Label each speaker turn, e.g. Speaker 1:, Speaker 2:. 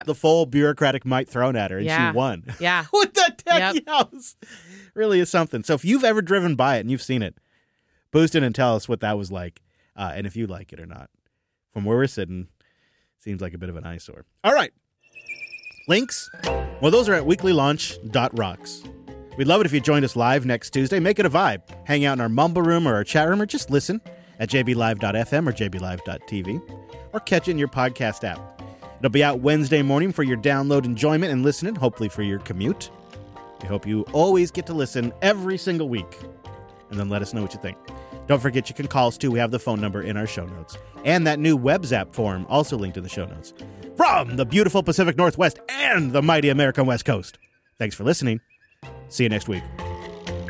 Speaker 1: the full bureaucratic might thrown at her, and she won.
Speaker 2: Yeah.
Speaker 1: With that tacky house. Really is something. So if you've ever driven by it and you've seen it, boost in and tell us what that was like, and if you like it or not. From where we're sitting, seems like a bit of an eyesore. All right. Links? Well, those are at weeklylaunch.rocks. We'd love it if you joined us live next Tuesday. Make it a vibe. Hang out in our mumble room or our chat room, or just listen at jblive.fm or jblive.tv, or catch it in your podcast app. It'll be out Wednesday morning for your download enjoyment and listening, hopefully for your commute. We hope you always get to listen every single week, and then let us know what you think. Don't forget you can call us too. We have the phone number in our show notes. And that new WebZap form also linked in the show notes. From the beautiful Pacific Northwest and the mighty American West Coast. Thanks for listening. See you next week.